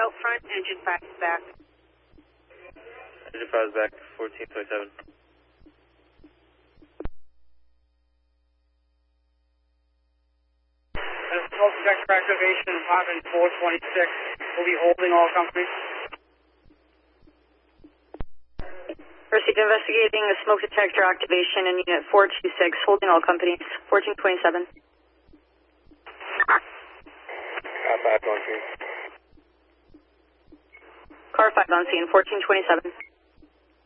out front, engine 5 is back. Engine 5 is back, 1427. Smoke detector activation, apartment 426. We'll be holding all companies. Proceed investigating a smoke detector activation in unit 426, holding all companies, 1427. Car 5 on scene. Car 5 on scene, 1427.